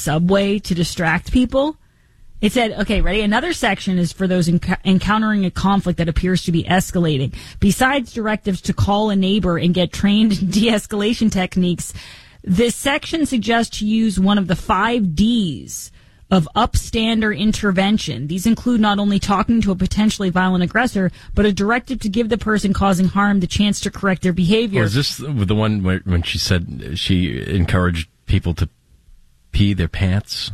subway to distract people. It said, okay, ready? Another section is for those encountering a conflict that appears to be escalating. Besides directives to call a neighbor and get trained in de-escalation techniques, this section suggests to use one of the 5 Ds of upstander intervention. These include not only talking to a potentially violent aggressor, but a directive to give the person causing harm the chance to correct their behavior. Or is this the one when she said she encouraged people to pee their pants?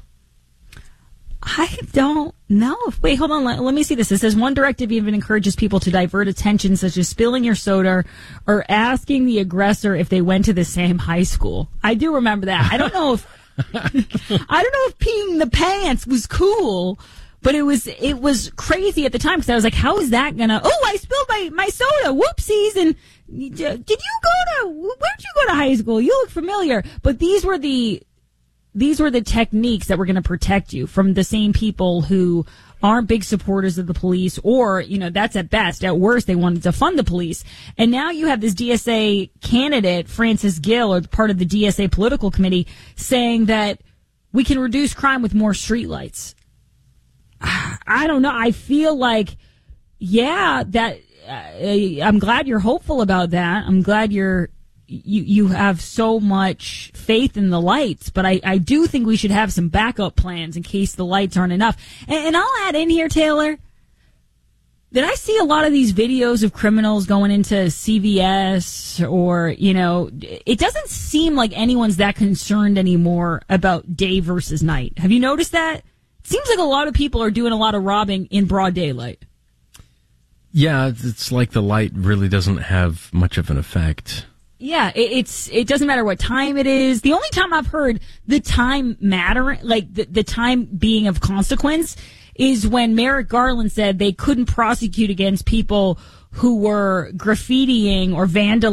I don't know. Wait, hold on. Let me see this. It says one directive even encourages people to divert attention, such as spilling your soda or asking the aggressor if they went to the same high school. I do remember that. I don't know if peeing the pants was cool, but it was crazy at the time because I was like, how is that gonna? Oh, I spilled my soda. Whoopsies! And where'd you go to high school? You look familiar. But these were the techniques that were going to protect you from the same people who aren't big supporters of the police, or, that's at best. At worst, they wanted to fund the police. And now you have this DSA candidate, Francis Gill, or part of the DSA political committee, saying that we can reduce crime with more streetlights. I don't know. I feel like, that I'm glad you're hopeful about that. I'm glad you have so much faith in the lights, but I do think we should have some backup plans in case the lights aren't enough. And I'll add in here, Taylor, that I see a lot of these videos of criminals going into CVS or, it doesn't seem like anyone's that concerned anymore about day versus night. Have you noticed that? It seems like a lot of people are doing a lot of robbing in broad daylight. Yeah, it's like the light really doesn't have much of an effect. Yeah, it doesn't matter what time it is. The only time I've heard the time matter, like the time being of consequence, is when Merrick Garland said they couldn't prosecute against people who were graffitiing or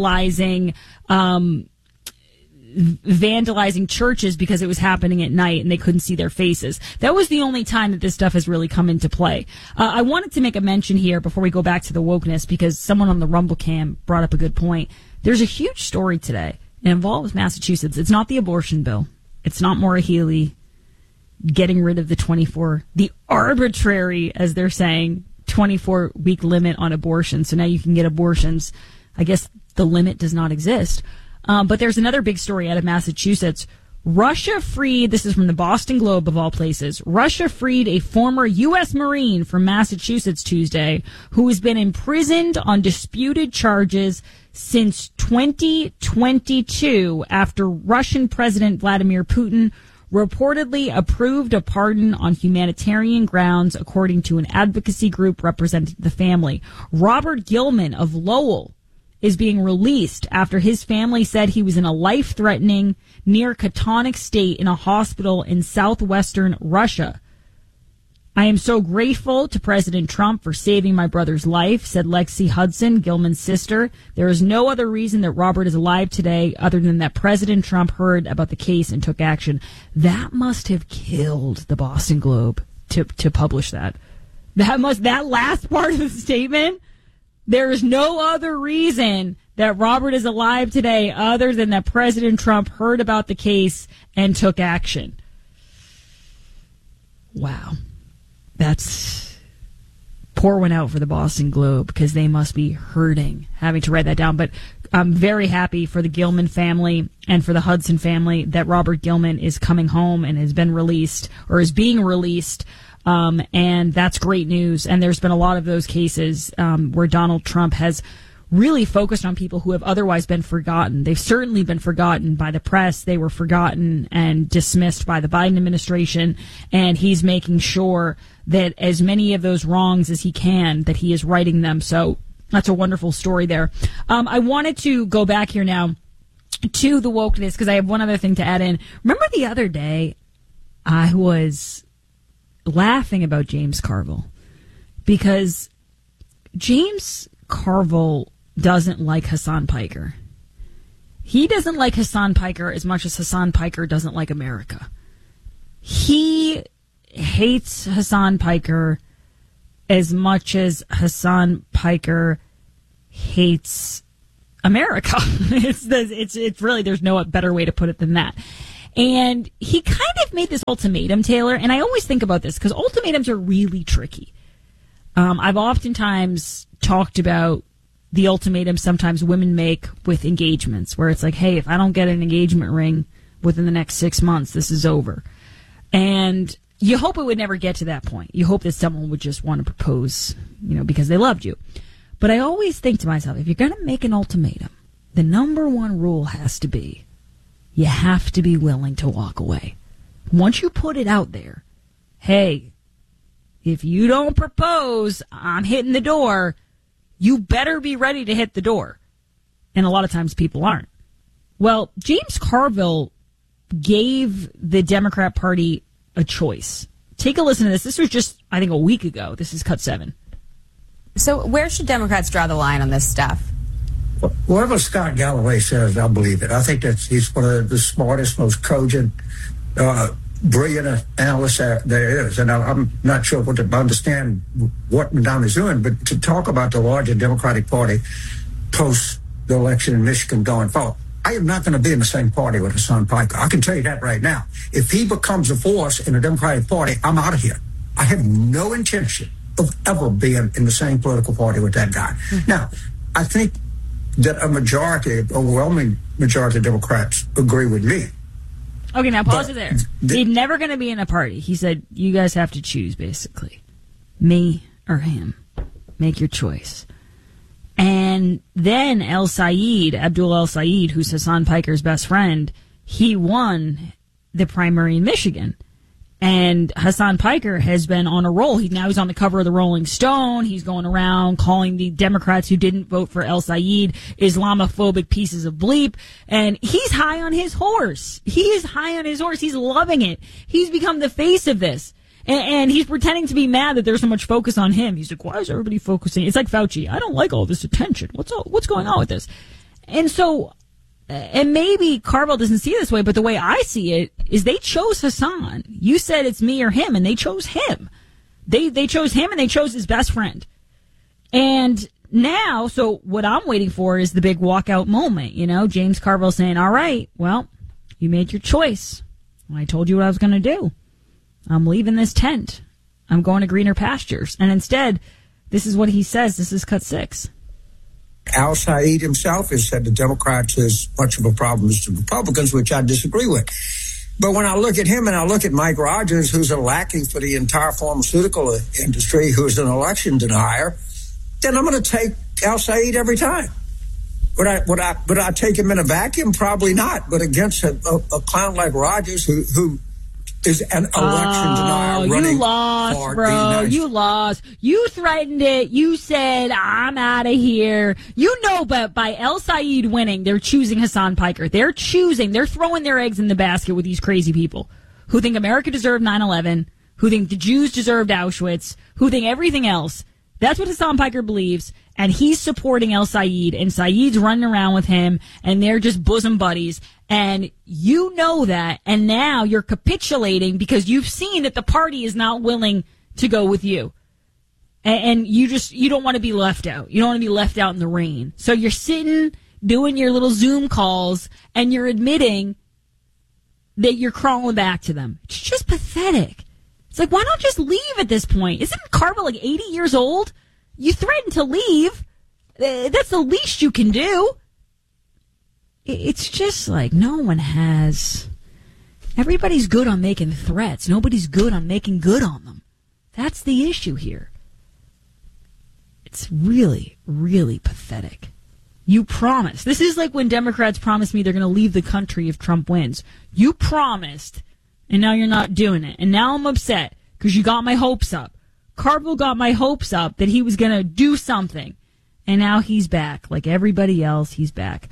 vandalizing churches because it was happening at night and they couldn't see their faces. That was the only time that this stuff has really come into play. I wanted to make a mention here before we go back to the wokeness because someone on the Rumble Cam brought up a good point. There's a huge story today. It involves Massachusetts. It's not the abortion bill. It's not Maura Healey getting rid of the arbitrary, as they're saying, 24-week limit on abortion. So now you can get abortions. I guess the limit does not exist. But there's another big story out of Massachusetts. Russia freed, this is from the Boston Globe of all places, Russia freed a former U.S. Marine from Massachusetts Tuesday who has been imprisoned on disputed charges since 2022 after Russian President Vladimir Putin reportedly approved a pardon on humanitarian grounds, according to an advocacy group representing the family. Robert Gilman of Lowell is being released after his family said he was in a life-threatening, near catonic state in a hospital in southwestern Russia. I am so grateful to President Trump for saving my brother's life, said Lexi Hudson, Gilman's sister. There is no other reason that Robert is alive today other than that President Trump heard about the case and took action. That must have killed the Boston Globe to publish that. That last part of the statement, there is no other reason that Robert is alive today other than that President Trump heard about the case and took action. Wow. That's pour one out for the Boston Globe because they must be hurting having to write that down. But I'm very happy for the Gilman family and for the Hudson family that Robert Gilman is coming home and has been released or is being released. And that's great news. And there's been a lot of those cases where Donald Trump has really focused on people who have otherwise been forgotten. They've certainly been forgotten by the press. They were forgotten and dismissed by the Biden administration. And he's making sure that as many of those wrongs as he can, that he is righting them. So that's a wonderful story there. I wanted to go back here now to the wokeness because I have one other thing to add in. Remember the other day I was laughing about James Carville because James Carville doesn't like Hassan Piker. He doesn't like Hassan Piker as much as Hassan Piker doesn't like America. He hates Hassan Piker as much as Hassan Piker hates America. It's really, there's no better way to put it than that. And he kind of made this ultimatum, Taylor, and I always think about this because ultimatums are really tricky. I've oftentimes talked about the ultimatum sometimes women make with engagements, where it's like, hey, if I don't get an engagement ring within the next 6 months, this is over. And you hope it would never get to that point. You hope that someone would just want to propose, because they loved you. But I always think to myself, if you're going to make an ultimatum, the number one rule has to be, you have to be willing to walk away. Once you put it out there, hey, if you don't propose, I'm hitting the door, you better be ready to hit the door. And a lot of times people aren't. Well, James Carville gave the Democrat Party a choice. Take a listen to this. This was just, I think, a week ago. This is Cut 7. So where should Democrats draw the line on this stuff? Whatever Scott Galloway says, I believe it. I think that he's one of the smartest, most cogent, brilliant analysts there is. And I'm not sure what to understand what Madonna is doing, but to talk about the larger Democratic Party post the election in Michigan going forward, I am not going to be in the same party with Hasan Piker. I can tell you that right now. If he becomes a force in the Democratic Party, I'm out of here. I have no intention of ever being in the same political party with that guy. Mm-hmm. Now, I think that overwhelming majority of Democrats agree with me. Okay, now pause it there. He's never going to be in a party. He said, you guys have to choose, basically. Me or him. Make your choice. And then Abdul El Sayed, who's Hasan Piker's best friend, he won the primary in Michigan. And Hasan Piker has been on a roll. He's on the cover of the Rolling Stone. He's going around calling the Democrats who didn't vote for El Sayed Islamophobic pieces of bleep. And he's high on his horse. He is high on his horse. He's loving it. He's become the face of this. And he's pretending to be mad that there's so much focus on him. He's like, why is everybody focusing? It's like Fauci. I don't like all this attention. What's going on with this? And so, and maybe Carville doesn't see it this way, but the way I see it is they chose Hasan. You said it's me or him, and they chose him. They chose him, and they chose his best friend. And now, so what I'm waiting for is the big walkout moment. James Carville saying, all right, well, you made your choice. I told you what I was going to do. I'm leaving this tent. I'm going to greener pastures. And instead, this is what he says. This is Cut 6. Al Sayed himself has said the Democrats is much of a problem as the Republicans, which I disagree with. But when I look at him and I look at Mike Rogers, who's a lackey for the entire pharmaceutical industry, who's an election denier, then I'm going to take Al Sayed every time. Would I take him in a vacuum? Probably not. But against a clown like Rogers, who is an election denier running you lost, for bro. the United You lost. You threatened it. You said, I'm out of here. But by El Sayed winning, they're choosing Hasan Piker. They're throwing their eggs in the basket with these crazy people who think America deserved 9/11, who think the Jews deserved Auschwitz, who think everything else. That's what Hasan Piker believes, and he's supporting El Sayed, and Sayed's running around with him, and they're just bosom buddies. And you know that, and now you're capitulating because you've seen that the party is not willing to go with you. And you don't want to be left out. You don't want to be left out in the rain. So you're sitting, doing your little Zoom calls, and you're admitting that you're crawling back to them. It's just pathetic. It's like, why not just leave at this point? Isn't Carville like 80 years old? You threatened to leave. That's the least you can do. It's just like no one has. Everybody's good on making threats. Nobody's good on making good on them. That's the issue here. It's really, really pathetic. You promised. This is like when Democrats promised me they're going to leave the country if Trump wins. You promised, and now you're not doing it. And now I'm upset because you got my hopes up. Carville got my hopes up that he was going to do something. And now he's back. Like everybody else, he's back.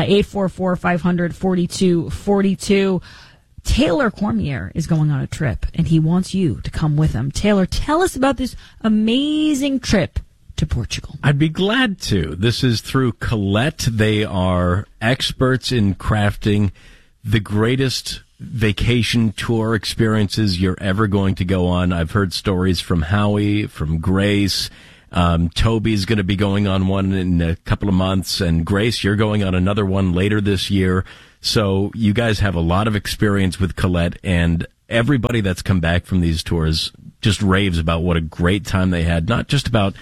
844-500-4242. Taylor Cormier is going on a trip, and he wants you to come with him. Taylor, tell us about this amazing trip to Portugal. I'd be glad to. This is through Colette. They are experts in crafting the greatest vacation tour experiences you're ever going to go on. I've heard stories from Howie, from Grace. Toby's going to be going on one in a couple of months, and Grace, you're going on another one later this year. So you guys have a lot of experience with Colette, and everybody that's come back from these tours just raves about what a great time they had. Not just about,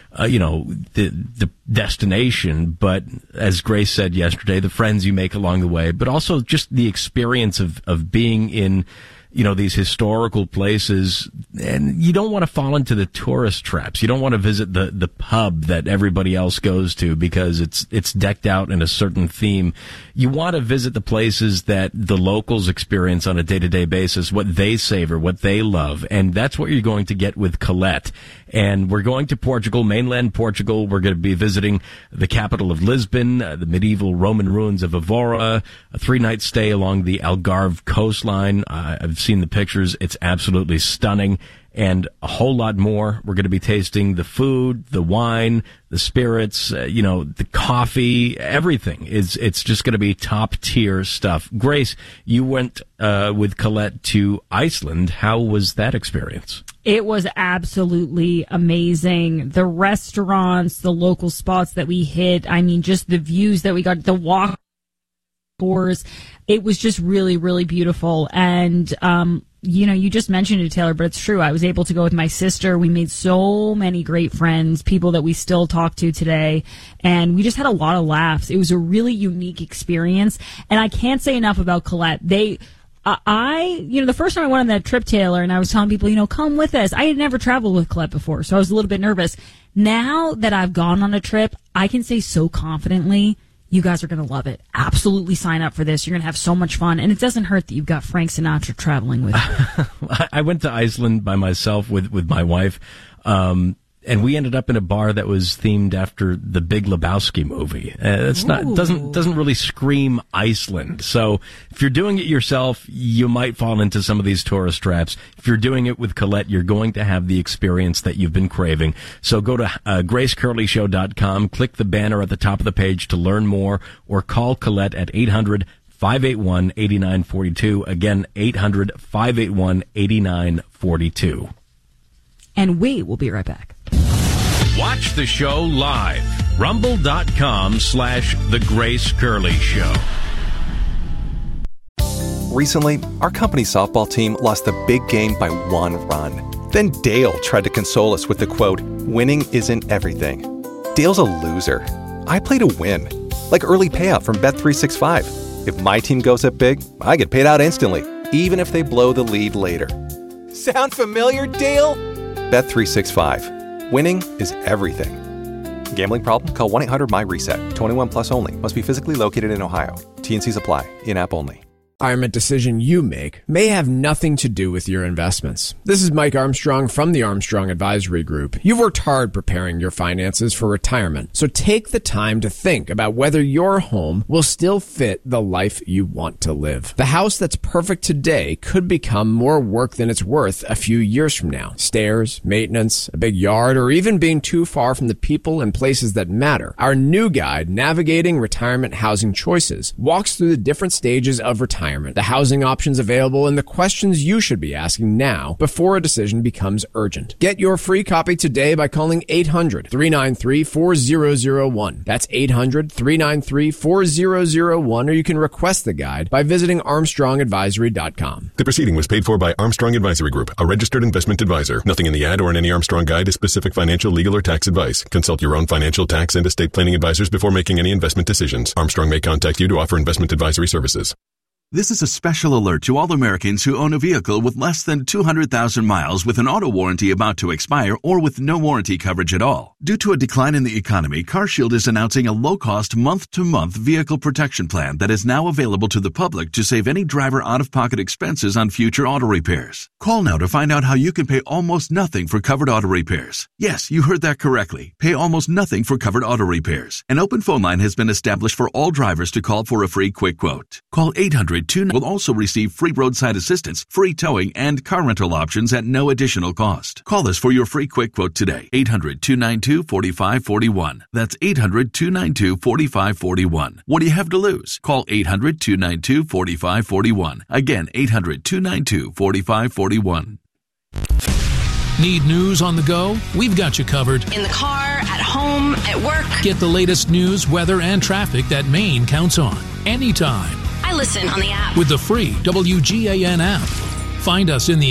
the destination, but as Grace said yesterday, the friends you make along the way, but also just the experience of being in, these historical places. And you don't want to fall into the tourist traps. You don't want to visit the pub that everybody else goes to because it's decked out in a certain theme. You want to visit the places that the locals experience on a day-to-day basis, what they savor, what they love. And that's what you're going to get with Colette. And we're going to Portugal, mainland Portugal. We're going to be visiting the capital of Lisbon, the medieval Roman ruins of Evora, a 3-night stay along the Algarve coastline. I've seen the pictures. It's absolutely stunning. And a whole lot more. We're going to be tasting the food, the wine, the spirits, the coffee, everything. It's just going to be top tier stuff. Grace, you went with Colette to Iceland. How was that experience? It was absolutely amazing. The restaurants, the local spots that we hit, just the views that we got, the walk tours, it was just really, really beautiful. And, you just mentioned it, Taylor, but it's true. I was able to go with my sister. We made so many great friends, people that we still talk to today, and we just had a lot of laughs. It was a really unique experience, and I can't say enough about Colette. The first time I went on that trip, Taylor, and I was telling people, come with us. I had never traveled with Colette before, so I was a little bit nervous. Now that I've gone on a trip, I can say so confidently, you guys are going to love it. Absolutely sign up for this. You're going to have so much fun. And it doesn't hurt that you've got Frank Sinatra traveling with you. I went to Iceland by myself with my wife. And we ended up in a bar that was themed after the Big Lebowski movie. Doesn't really scream Iceland. So if you're doing it yourself, you might fall into some of these tourist traps. If you're doing it with Colette, you're going to have the experience that you've been craving. So go to GraceCurleyShow.com, click the banner at the top of the page to learn more, or call Colette at 800-581-8942. Again, 800-581-8942. And we will be right back. Watch the show live. Rumble.com/The Grace Curley Show. Recently, our company's softball team lost the big game by 1 run. Then Dale tried to console us with the quote, "Winning isn't everything." Dale's a loser. I play to win. Like early payout from Bet365. If my team goes up big, I get paid out instantly, even if they blow the lead later. Sound familiar, Dale? Bet365. Winning is everything. Gambling problem? Call 1-800-MY-RESET. 21 plus only. Must be physically located in Ohio. T&Cs apply. In-app only. Retirement decision you make may have nothing to do with your investments. This is Mike Armstrong from the Armstrong Advisory Group. You've worked hard preparing your finances for retirement, so take the time to think about whether your home will still fit the life you want to live. The house that's perfect today could become more work than it's worth a few years from now. Stairs, maintenance, a big yard, or even being too far from the people and places that matter. Our new guide, Navigating Retirement Housing Choices, walks through the different stages of retirement, the housing options available, and the questions you should be asking now before a decision becomes urgent. Get your free copy today by calling 800-393-4001. That's 800-393-4001, or you can request the guide by visiting ArmstrongAdvisory.com. The proceeding was paid for by Armstrong Advisory Group, a registered investment advisor. Nothing in the ad or in any Armstrong guide is specific financial, legal, or tax advice. Consult your own financial, tax, and estate planning advisors before making any investment decisions. Armstrong may contact you to offer investment advisory services. This is a special alert to all Americans who own a vehicle with less than 200,000 miles with an auto warranty about to expire or with no warranty coverage at all. Due to a decline in the economy, CarShield is announcing a low-cost month-to-month vehicle protection plan that is now available to the public to save any driver out-of-pocket expenses on future auto repairs. Call now to find out how you can pay almost nothing for covered auto repairs. Yes, you heard that correctly. Pay almost nothing for covered auto repairs. An open phone line has been established for all drivers to call for a free quick quote. Call 800-2 will also receive free roadside assistance, free towing, and car rental options at no additional cost. Call us for your free quick quote today. 800-292-4541. That's 800-292-4541. What do you have to lose? Call 800-292-4541. Again, 800-292-4541. Need news on the go? We've got you covered. In the car, at home, at work. Get the latest news, weather, and traffic that Maine counts on. Anytime. I listen on the app. with the free WGAN app. Find us in the